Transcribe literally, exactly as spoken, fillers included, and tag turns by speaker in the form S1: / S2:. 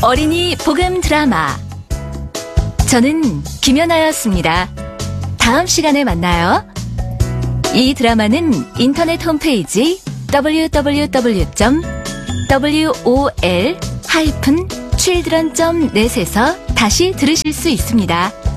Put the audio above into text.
S1: 어린이 복음 드라마. 저는 김연아였습니다. 다음 시간에 만나요. 이 드라마는 인터넷 홈페이지 더블유 더블유 더블유 점 월 children 점 net에서 다시 들으실 수 있습니다.